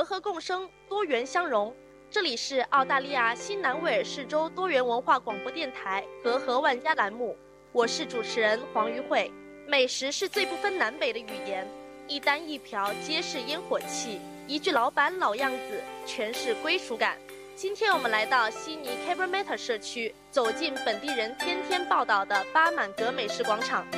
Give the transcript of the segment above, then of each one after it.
和共生，多元相融。这里是澳大利亚新南威尔士州多元文化广播电台和和万家栏目，我是主持人黄瑜慧。美食是最不分南北的语言，一单一瓢皆是烟火气，一句老板老样子全是归属感。今天我们来到悉尼 Cabramatta 社区，走进本地人天天报道的巴满格美食广场。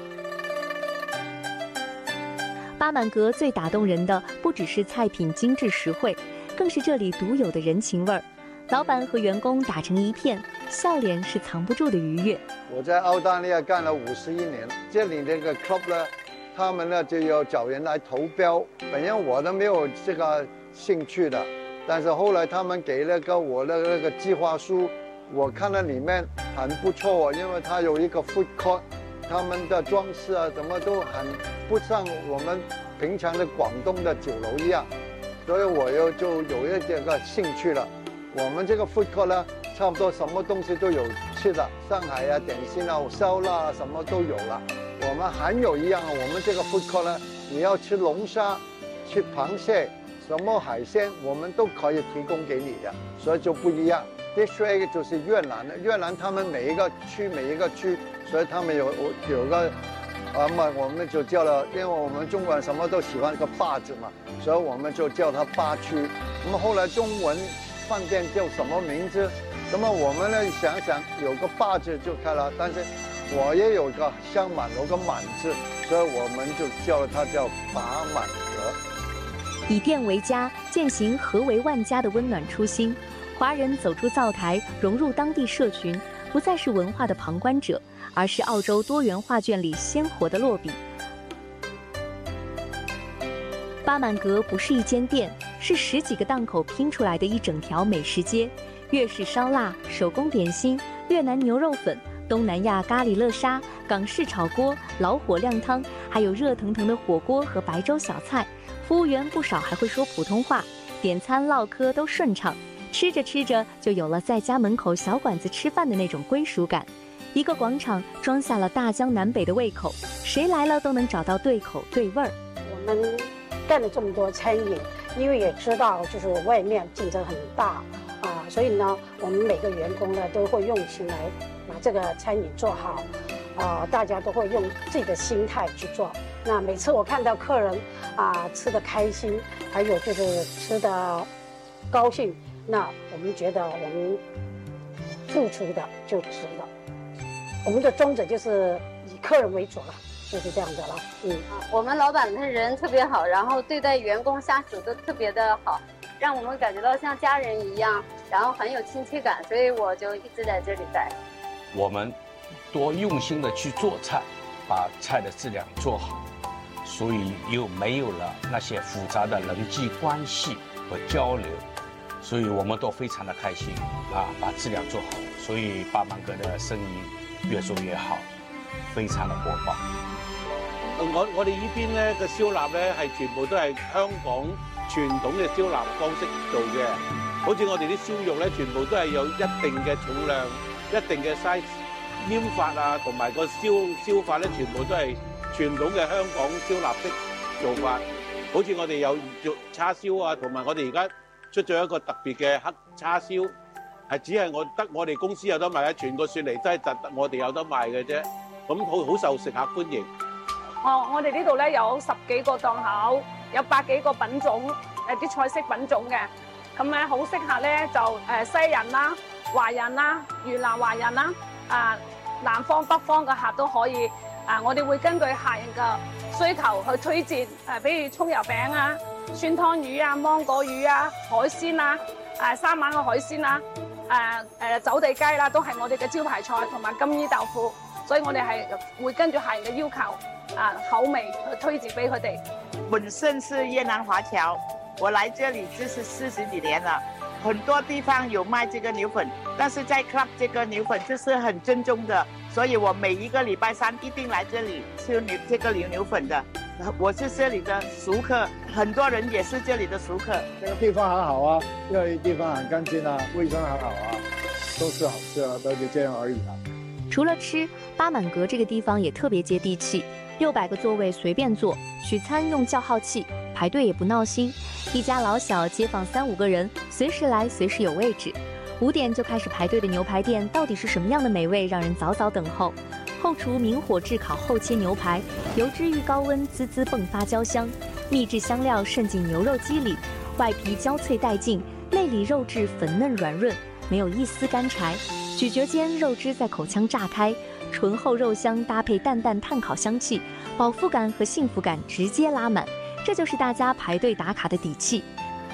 巴满格最打动人的不只是菜品精致实惠，更是这里独有的人情味儿。老板和员工打成一片，笑脸是藏不住的愉悦。 我在澳大利亚干了51年，这里这个 club 呢，他们呢就要找人来投标。本来我都没有这个兴趣的，但是后来他们给了个我的那个计划书，我看到里面很不错，因为它有一个 food court。他们的装饰啊，什么都很不像我们平常的广东的酒楼一样，所以我就有这个兴趣了。我们这个 food court 呢，差不多什么东西都有吃的，上海啊、点心啊、烧腊啊，什么都有了。我们还有一样啊，我们这个 food court 呢，你要吃龙虾、吃螃蟹、什么海鲜，我们都可以提供给你的，所以就不一样。Dish egg 就是越南的，越南他们每一个区。所以他们有个，我们就叫了，因为我们中国人什么都喜欢个坝字嘛，所以我们就叫它坝区。那么后来中文饭店叫什么名字？那么我们呢想想有个坝字就开了，但是我也有个香满楼个满字，所以我们就叫了它叫巴满格。 以店为家，践行和为万家的温暖初心。华人走出灶台，融入当地社群，不再是文化的旁观者，而是澳洲多元画卷里鲜活的落笔。巴满格不是一间店，是10几个档口拼出来的一整条美食街。粤式烧腊、手工点心、越南牛肉粉、东南亚咖喱乐沙、港式炒锅、老火靓汤，还有热腾腾的火锅和白粥小菜。服务员不少还会说普通话，点餐唠嗑都顺畅。吃着吃着，就有了在家门口小馆子吃饭的那种归属感。一个广场装下了大江南北的胃口，谁来了都能找到对口对味儿。 我们干了这么多餐饮，因为也知道就是外面竞争很大啊，所以呢，我们每个员工呢都会用心来把这个餐饮做好啊，大家都会用自己的心态去做。那每次我看到客人吃得开心，还有就是吃得高兴。那我们觉得我们付出的就值了。我们的宗旨就是以客人为主了，就是这样的了。 我们老板的人特别好，然后对待员工下属都特别的好，让我们感觉到像家人一样，然后很有亲切感，所以我就一直在这里待。 我们多用心的去做菜，把菜的质量做好，所以又没有了那些复杂的人际关系和交流。所以我们都非常的开心把质量做好，所以巴满格的生意越做越好，非常的火爆。 我哋呢邊咧嘅燒臘咧係全部都係香港傳統嘅燒臘方式做嘅，好似我哋啲燒肉咧，全部都係有一定嘅重量、一定嘅 size， 醃法啊，同埋個燒法咧，全部都係傳統嘅香港燒臘式做法。好似我哋有肉叉燒啊，同埋我哋而家出咗一個特別嘅黑叉燒，係只係我哋公司有得賣嘅，全個雪梨真係得我哋有得賣嘅啫。咁好受食客歡迎。 我哋呢度咧有10幾個檔口，有100幾個品種，啲菜式品種嘅，咁咧好適合咧就西人啦、華人啦、越南華人啦，南方北方嘅客都可以。我哋會根據客人嘅需求去推薦，比如葱油餅啊、酸湯魚啊、芒果魚啊、海鮮啊、三晚嘅海鮮啊、走地雞啦，都係我哋嘅招牌菜，同埋金衣豆腐。所以我哋係會根據客人嘅要求口味去推薦俾佢哋。 本身是越南華僑，我來這裡就是40幾年了。很多地方有賣這個牛粉，但是在 Club 這個牛粉就是很正宗的，所以我每一個禮拜3一定來這裡吃這個牛粉的。我是這裡的熟客，很多人也是這裡的熟客。 這個地方很好啊，因為地方很乾淨啊，衛生很好啊，都是好吃啊，都就這樣而已啊。 除了吃，巴滿格這個地方也特別接地氣，600個座位隨便坐，取餐用叫號器。 排队也不闹心，一家老小街坊3、5个人，随时来随时有位置。5点就开始排队的牛排店到底是什么样的美味，让人早早等候。后厨明火炙烤后切牛排，油脂遇高温滋滋迸发焦香，秘制香料渗进牛肉肌里，外皮焦脆带劲，内里肉质粉嫩软润，没有一丝干柴。咀嚼间肉汁在口腔炸开，醇厚肉香搭配淡淡炭烤香气，饱腹感和幸福感直接拉满，这就是大家排队打卡的底气。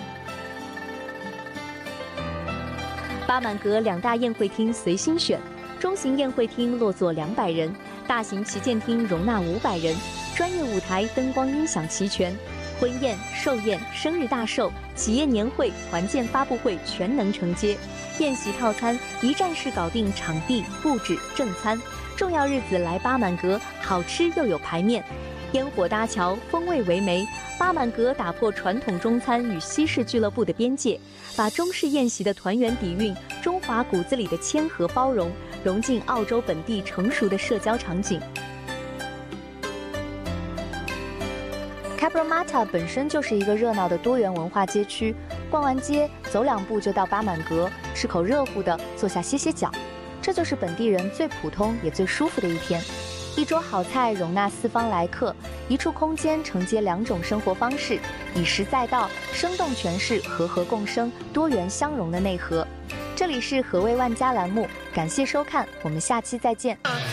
巴满阁2大宴会厅随心选，中型宴会厅落座200人，大型旗舰厅容纳500人，专业舞台灯光音响齐全，婚宴、寿宴、生日大寿、企业年会、团建发布会全能承接。宴席套餐一站式搞定场地、布置、正餐，重要日子来巴满阁，好吃又有排面。烟火搭桥，风味为媒。巴满阁打破传统中餐与西式俱乐部的边界，把中式宴席的团圆底蕴、中华骨子里的谦和包容，融进澳洲本地成熟的社交场景。Cabramatta 本身就是一个热闹的多元文化街区，逛完街走2步就到巴满阁，吃口热乎的，坐下歇歇脚，这就是本地人最普通也最舒服的一天。一桌好菜容纳4方来客，一处空间承接2种生活方式，以实在道，生动诠释和合共生、多元相融的内核。这里是何谓万家栏目，感谢收看，我们下期再见。